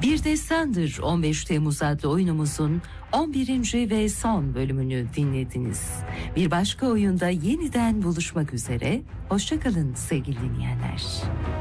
Bir Destandır 15 Temmuz adlı oyunumuzun 11. ve son bölümünü dinlediniz. Bir başka oyunda yeniden buluşmak üzere. Hoşça kalın sevgili dinleyenler.